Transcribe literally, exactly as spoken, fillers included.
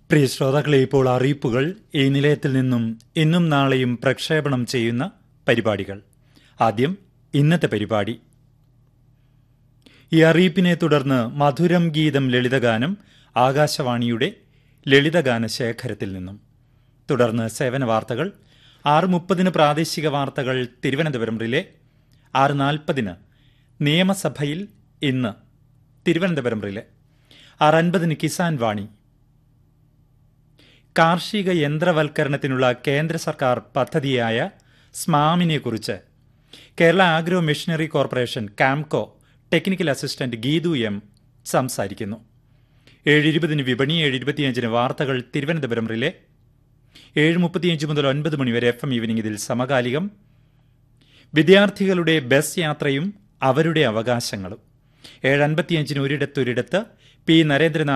പ്രിയ ശ്രോതാക്കളെ, ഇപ്പോൾ അറിയിപ്പുകൾ. ഈ നിലയത്തിൽ നിന്നും ഇന്നും നാളെയും പ്രക്ഷേപണം ചെയ്യുന്ന പരിപാടികൾ. ആദ്യം ഇന്നത്തെ പരിപാടി. ഈ അറിയിപ്പിനെ തുടർന്ന് മധുരം ഗീതം ലളിതഗാനം ആകാശവാണിയുടെ ലളിതഗാന ശേഖരത്തിൽ നിന്നും. തുടർന്ന് സേവന വാർത്തകൾ. ആറ് മുപ്പതിന് പ്രാദേശിക വാർത്തകൾ തിരുവനന്തപുരം റിലേ. ആറ് നാൽപ്പതിന് നിയമസഭയിൽ ഇന്ന് തിരുവനന്തപുരം റിലേ. ആറ് അൻപതിന് കിസാൻ വാണി. കാർഷിക യന്ത്രവൽക്കരണത്തിനുള്ള കേന്ദ്ര സർക്കാർ പദ്ധതിയായ സ്മാമിനെക്കുറിച്ച് Kerala agro missionary corporation Kamco technical assistant Geethu M സംസാരിക്കുന്നു. ഏഴ് ഇരുപതിന് വിപണി. ഏഴ് ഇരുപത്തിയഞ്ചിന് വാർത്തകൾ തിരുവനന്തപുരം റിലേ. ഏഴ് മുപ്പത്തിയഞ്ച് മുതൽ ഒൻപത് മണിവരെ എഫ് എം ഈവനിംഗ്. ഇതിൽ സമകാലികം. വിദ്യാർത്ഥികളുടെ ബസ് യാത്രയും അവരുടെ അവകാശങ്ങളും. ഏഴ് അൻപത്തിയഞ്ചിന് ഒരിടത്തൊരിടത്ത് പി നരേന്ദ്രനാഥ്